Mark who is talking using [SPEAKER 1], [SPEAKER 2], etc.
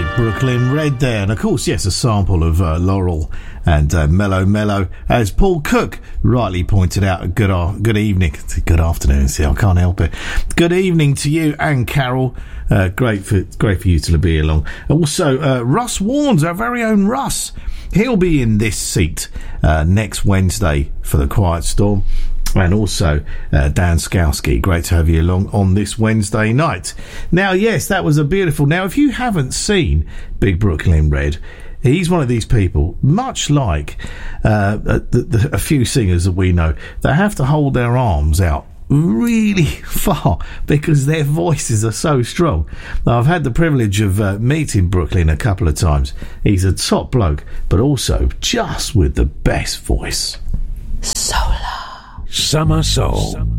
[SPEAKER 1] Brooklyn Red there, and of course, yes, a sample of Laurel and Mellow Mellow, as Paul Cook rightly pointed out. Good evening, good afternoon. See, I can't help it. Good evening to you and Carol. Great for you to be along. Also, Russ Warnes, our very own Russ. He'll be in this seat next Wednesday for the Quiet Storm. And also Dan Skowski, great to have you along on this Wednesday night. Now, yes, that was a beautiful... Now, if you haven't seen Big Brooklyn Red, he's one of these people, much like a few singers that we know, that have to hold their arms out really far because their voices are so strong. Now, I've had the privilege of meeting Brooklyn a couple of times. He's a top bloke, but also just with the best voice.
[SPEAKER 2] Summer Soul.